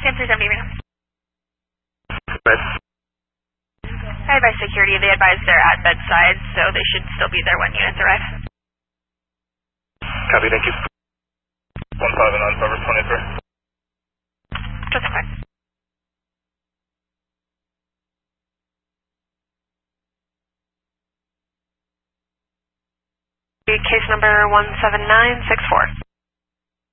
Sam 370 Reno. Right. I advise security. They advise they're at bedside, so they should still be there when units arrive. Copy, thank you. 15 and on cover 23. Just quick. Case number 17964.